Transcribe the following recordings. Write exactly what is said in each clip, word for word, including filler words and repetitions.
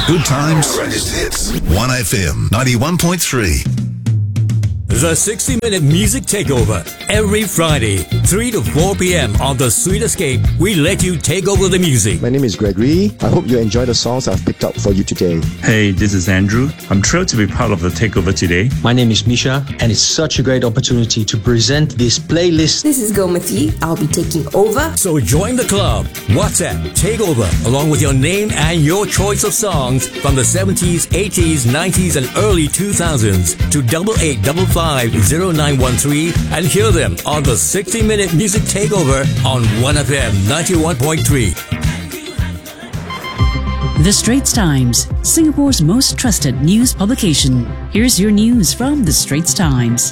Good times. Greatest hits. one F M ninety-one point three. The sixty minute Music Takeover. Every Friday, three to four p.m. on The Sweet Escape, we let you take over the music. My name is Gregory. I hope you enjoy the songs I've picked up for you today. Hey, this is Andrew. I'm thrilled to be part of the Takeover today. My name is Misha, and it's such a great opportunity to present this playlist. This is Gomati. I'll be taking over. So join the club. WhatsApp Takeover, along with your name and your choice of songs from the seventies, eighties, nineties, and early two thousands to double eight double five zero nine one three and hear them on the sixty minute Music Takeover on one F M ninety-one point three. The Straits Times, Singapore's most trusted news publication. Here's your news from The Straits Times.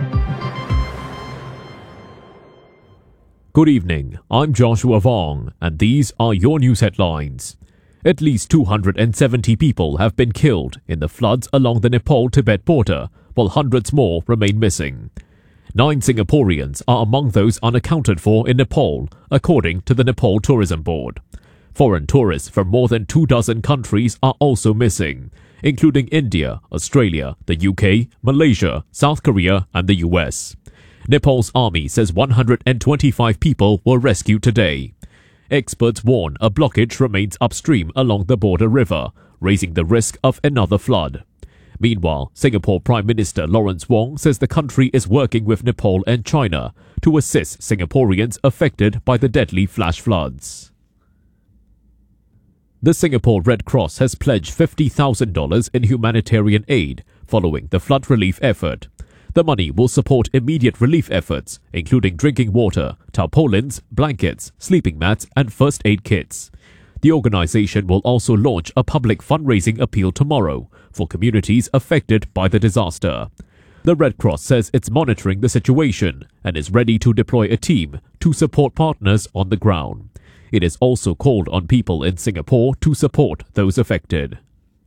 Good evening, I'm Joshua Vong, and these are your news headlines. At least two hundred seventy people have been killed in the floods along the Nepal-Tibet border, while hundreds more remain missing. Nine Singaporeans are among those unaccounted for in Nepal, according to the Nepal Tourism Board. Foreign tourists from more than two dozen countries are also missing, including India, Australia, the U K, Malaysia, South Korea, and the U S. Nepal's army says one hundred twenty-five people were rescued today. Experts warn a blockage remains upstream along the border river, raising the risk of another flood. Meanwhile, Singapore Prime Minister Lawrence Wong says the country is working with Nepal and China to assist Singaporeans affected by the deadly flash floods. The Singapore Red Cross has pledged fifty thousand dollars in humanitarian aid following the flood relief effort. The money will support immediate relief efforts, including drinking water, tarpaulins, blankets, sleeping mats, and first aid kits. The organization will also launch a public fundraising appeal tomorrow for communities affected by the disaster. The Red Cross says it's monitoring the situation and is ready to deploy a team to support partners on the ground. It has also called on people in Singapore to support those affected.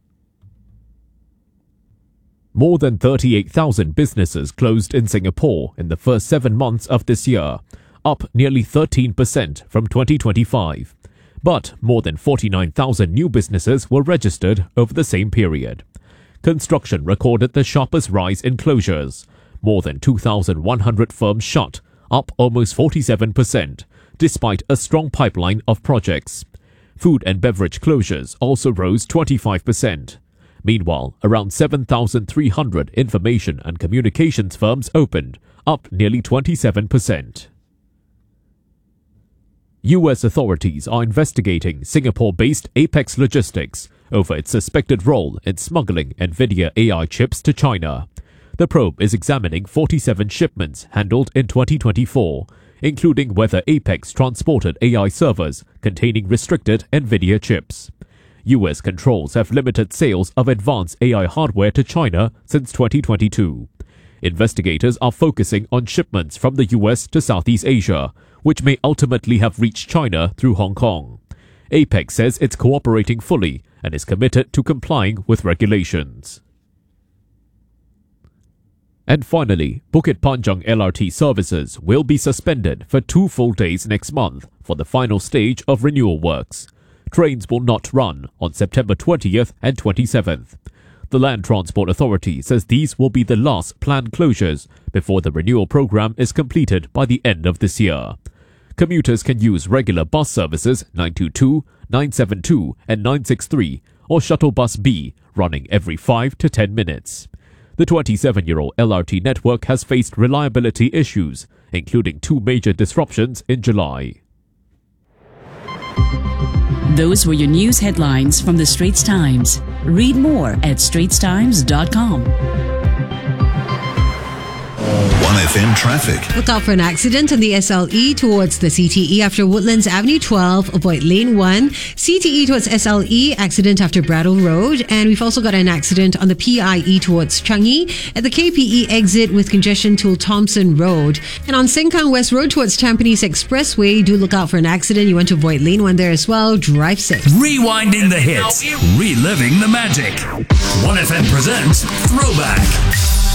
More than thirty-eight thousand businesses closed in Singapore in the first seven months of this year, up nearly thirteen percent from twenty twenty-five. But more than forty-nine thousand new businesses were registered over the same period. Construction recorded the sharpest rise in closures. More than two thousand one hundred firms shut, up almost forty-seven percent, despite a strong pipeline of projects. Food and beverage closures also rose twenty-five percent. Meanwhile, around seven thousand three hundred information and communications firms opened, up nearly twenty-seven percent. U S authorities are investigating Singapore-based Apex Logistics over its suspected role in smuggling NVIDIA A I chips to China. The probe is examining forty-seven shipments handled in twenty twenty-four, including whether Apex transported A I servers containing restricted NVIDIA chips. U S controls have limited sales of advanced A I hardware to China since twenty twenty-two. Investigators are focusing on shipments from the U S to Southeast Asia, which may ultimately have reached China through Hong Kong. Apex says it's cooperating fully and is committed to complying with regulations. And finally, Bukit Panjang L R T services will be suspended for two full days next month for the final stage of renewal works. Trains will not run on September twentieth and twenty-seventh. The Land Transport Authority says these will be the last planned closures before the renewal program is completed by the end of this year. Commuters can use regular bus services nine two two, nine seven two and nine six three or Shuttle Bus B running every five to ten minutes. The twenty-seven-year-old L R T network has faced reliability issues, including two major disruptions in July. Those were your news headlines from The Straits Times. Read more at straits times dot com. one F M traffic. Look out for an accident on the S L E towards the C T E after Woodlands Avenue twelve. Avoid lane one. C T E towards S L E, accident after Brattle Road. And we've also got an accident on the P I E towards Changi at the K P E exit with congestion till Thompson Road. And on Sengkang West Road towards Tampines Expressway, do look out for an accident. You want to avoid lane one there as well. Drive safe. Rewinding the hits, reliving the magic. one F M presents Throwback.